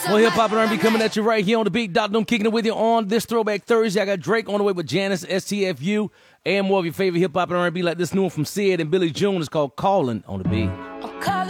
Well, hip hop and R&B coming at you right here on the beat. Dr. Doom kicking it with you on this Throwback Thursday. I got Drake on the way with Janice, STFU, and more of your favorite hip hop and R&B like this new one from Sid and Billy June. It's called Calling on the Beat.